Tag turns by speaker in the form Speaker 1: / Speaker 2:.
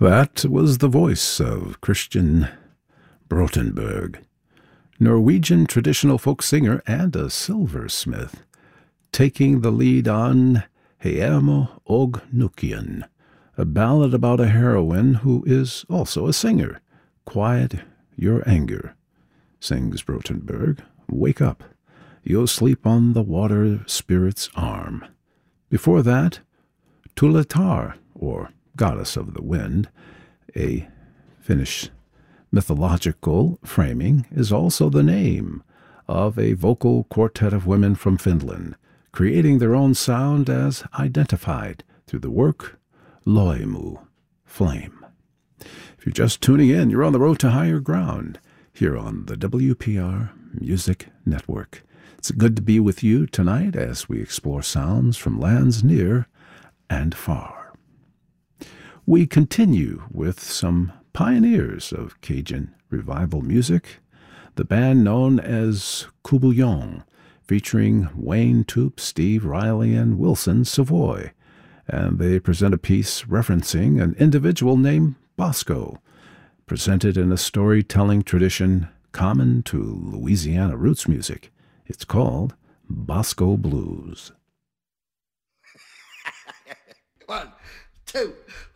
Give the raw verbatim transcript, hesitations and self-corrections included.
Speaker 1: That was the voice of Christian Brotenberg, Norwegian traditional folk singer and a silversmith, taking the lead on Heimo og Nukkien, a ballad about a heroine who is also a singer. Quiet your anger, sings Brotenberg. Wake up. You'll sleep on the water spirit's arm. Before that, Tulatar, or goddess of the wind, a Finnish mythological framing, is also the name of a vocal quartet of women from Finland, creating their own sound as identified through the work Loimu, Flame. If you're just tuning in, you're on the road to higher ground here on the W P R Music Network. It's good to be with you tonight as we explore sounds from lands near and far. We continue with some pioneers of Cajun revival music, the band known as Kubuyong, featuring Wayne Toup, Steve Riley, and Wilson Savoy, and they present a piece referencing an individual named Bosco, presented in a storytelling tradition common to Louisiana roots music. It's called Bosco Blues.
Speaker 2: One, two.